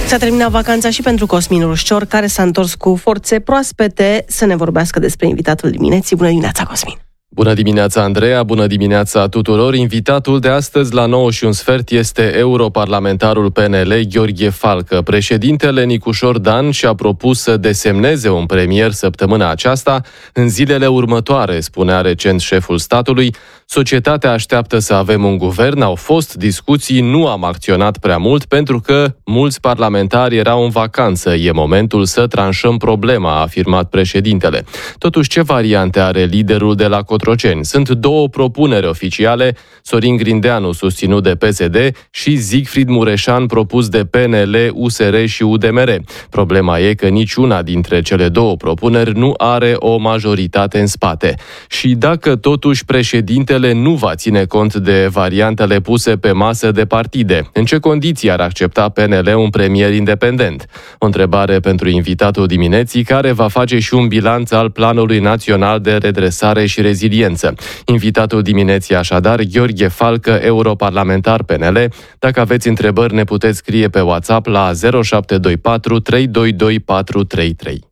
S-a terminat vacanța și pentru Cosmin Rușcior, care s-a întors cu forțe proaspete să ne vorbească despre invitatul dimineții. Bună dimineața, Cosmin! Bună dimineața, Andreea! Bună dimineața tuturor! Invitatul de astăzi la 9:15 este europarlamentarul PNL Gheorghe Falcă. Președintele Nicușor Dan și-a propus să desemneze un premier săptămâna aceasta. În zilele următoare, spunea recent șeful statului, societatea așteaptă să avem un guvern, au fost discuții, nu am acționat prea mult pentru că mulți parlamentari erau în vacanță. E momentul să tranșăm problema, a afirmat președintele. Totuși, ce variante are liderul de la Cotroceni? Sunt două propuneri oficiale, Sorin Grindeanu, susținut de PSD, și Siegfried Mureșan, propus de PNL, USR și UDMR. Problema e că niciuna dintre cele două propuneri nu are o majoritate în spate. Și dacă totuși președintele nu va ține cont de variantele puse pe masă de partide, în ce condiții ar accepta PNL un premier independent? O întrebare pentru invitatul dimineții, care va face și un bilanț al Planului Național de Redresare și Reziliență. Invitatul dimineții așadar, Gheorghe Falcă, europarlamentar PNL. Dacă aveți întrebări, ne puteți scrie pe WhatsApp la 0724 322 433.